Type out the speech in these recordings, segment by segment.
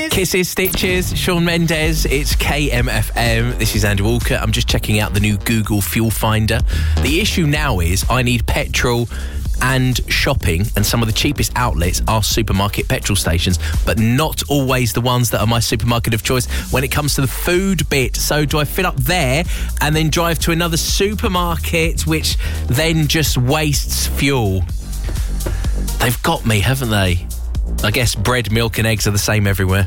Kisses, stitches, Shawn Mendes, it's KMFM. This is Andrew Walker. I'm just checking out the new Google Fuel Finder. The issue now is I need petrol and shopping, and some of the cheapest outlets are supermarket petrol stations, but not always the ones that are my supermarket of choice when it comes to the food bit. So do I fill up there and then drive to another supermarket, which then just wastes fuel? They've got me, haven't they? I guess bread, milk and eggs are the same everywhere.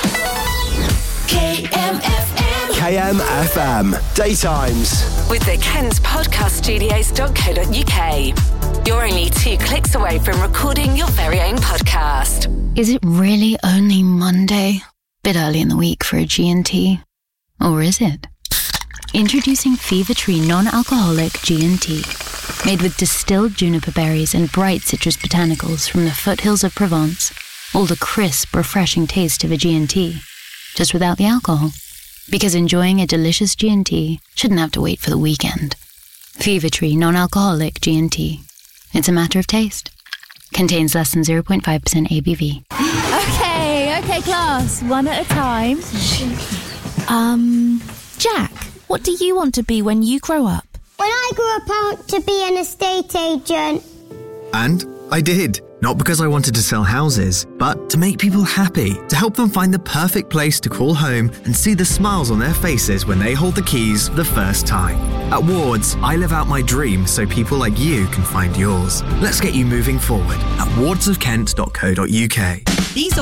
KMFM. Daytimes. With the KensPodcastStudios.co.uk. You're only 2 clicks away from recording your very own podcast. Is it really only Monday? Bit early in the week for a G&T. Or is it? Introducing Fever Tree non-alcoholic G&T. Made with distilled juniper berries and bright citrus botanicals from the foothills of Provence. All the crisp, refreshing taste of a G&T. Just without the alcohol. Because enjoying a delicious G&T shouldn't have to wait for the weekend. Fever Tree non-alcoholic G&T. It's a matter of taste. Contains less than 0.5% ABV. Okay, class. One at a time. Jack, what do you want to be when you grow up? When I grew up, I want to be an estate agent. And I did. Not because I wanted to sell houses, but to make people happy, to help them find the perfect place to call home and see the smiles on their faces when they hold the keys for the first time. At Wards, I live out my dream so people like you can find yours. Let's get you moving forward at wardsofkent.co.uk. These